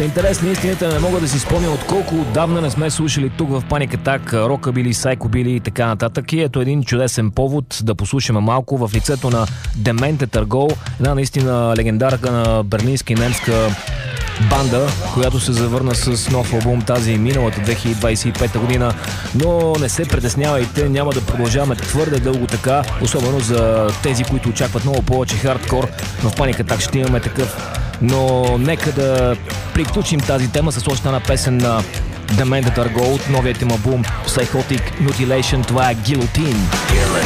интерес на истината не мога да си спомня от колко отдавна не сме слушали тук в Panic Attack рокабили, сайкобили и така нататък. И ето един чудесен повод да послушаме малко в лицето на Дементе Търгол, една наистина легендарка на берлинска и немска банда, която се завърна с нов албум тази миналата 2025 година, но не се притеснявайте, няма да продължаваме твърде дълго така, особено за тези, които очакват много повече хардкор. В Panic Attack ще имаме такъв, но нека да приключим тази тема с още една песен на Demented Are Gold, новият им албум Psychotic Mutilation, това е Guillotine.